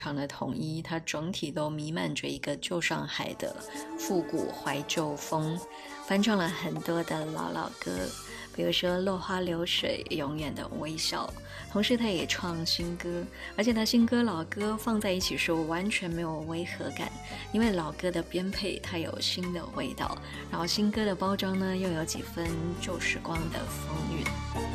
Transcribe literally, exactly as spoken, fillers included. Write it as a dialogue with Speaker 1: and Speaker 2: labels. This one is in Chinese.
Speaker 1: 常的统一，它整体都弥漫着一个旧上海的复古怀旧风，翻唱了很多的老老歌，比如说落花流水永远的微笑，同时他也创新歌，而且他新歌老歌放在一起说完全没有违和感，因为老歌的编配它有新的味道，然后新歌的包装呢又有几分旧时光的风韵。